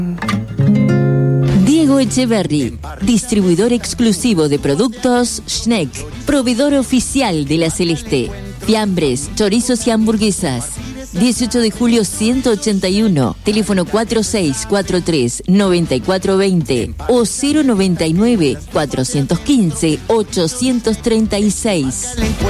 Diego Echeverry, distribuidor exclusivo de productos Schneck, proveedor oficial de La Celeste, fiambres, chorizos y hamburguesas. 18 de julio 181, teléfono 4643-9420 o 099-415-836.